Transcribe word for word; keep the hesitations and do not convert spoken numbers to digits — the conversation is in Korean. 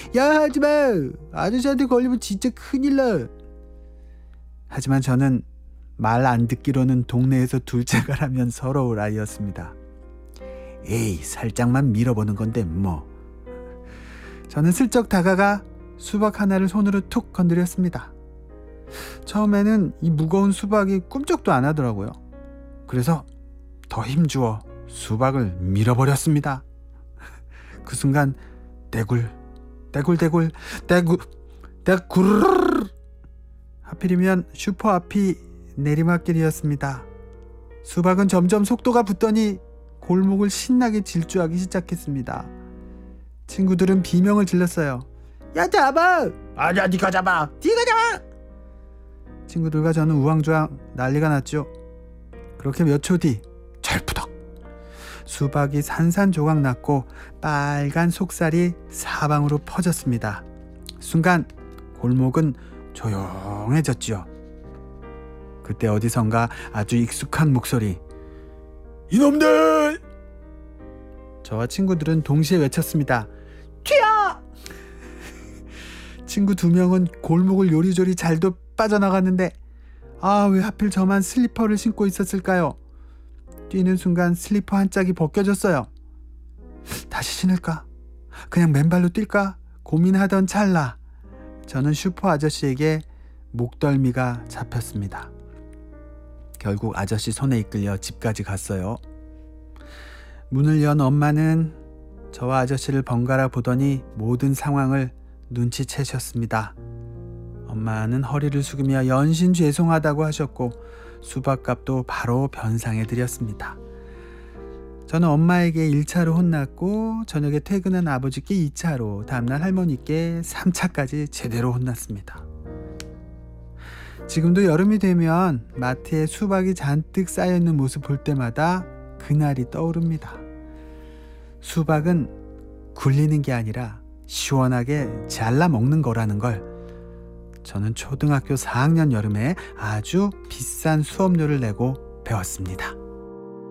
야, 하지마. 아저씨한테 걸리면 진짜 큰일 나. 하지만 저는 말 안 듣기로는 동네에서 둘째가라면 서러울 아이였습니다. 에이, 살짝만 밀어보는 건데 뭐. 저는 슬쩍 다가가 수박 하나를 손으로 툭 건드렸습니다. 처음에는 이 무거운 수박이 꿈쩍도 안 하더라고요. 그래서 더 힘주어 수박을 밀어버렸습니다. 그 순간 떼굴 떼굴 떼굴 떼굴 떼굴. 하필이면 슈퍼 앞이 내리막길이었습니다. 수박은 점점 속도가 붙더니 골목을 신나게 질주하기 시작했습니다. 친구들은 비명을 질렀어요. 야, 잡아! 아니야, 네가 잡아! 네가 잡아! 친구들과 저는 우왕좌왕 난리가 났죠. 그렇게 몇 초 뒤 철푸덕 수박이 산산조각 났고 빨간 속살이 사방으로 퍼졌습니다. 순간 골목은 조용해졌지요. 그때 어디선가 아주 익숙한 목소리. 이놈들! 저와 친구들은 동시에 외쳤습니다. 튀어! 친구 두 명은 골목을 요리조리 잘도 빠져나갔는데 아, 왜 하필 저만 슬리퍼를 신고 있었을까요? 뛰는 순간 슬리퍼 한 짝이 벗겨졌어요. 다시 신을까? 그냥 맨발로 뛸까? 고민하던 찰나 저는 슈퍼 아저씨에게 목덜미가 잡혔습니다. 결국 아저씨 손에 이끌려 집까지 갔어요. 문을 연 엄마는 저와 아저씨를 번갈아 보더니 모든 상황을 눈치채셨습니다. 엄마는 허리를 숙이며 연신 죄송하다고 하셨고 수박값도 바로 변상해드렸습니다. 저는 엄마에게 일 차로 혼났고 저녁에 퇴근한 아버지께 이 차로, 다음날 할머니께 삼 차까지 제대로 혼났습니다. 지금도 여름이 되면 마트에 수박이 잔뜩 쌓여있는 모습 볼 때마다 그날이 떠오릅니다. 수박은 굴리는 게 아니라 시원하게 잘라 먹는 거라는 걸 저는 초등학교 사 학년 여름에 아주 비싼 수업료를 내고 배웠습니다.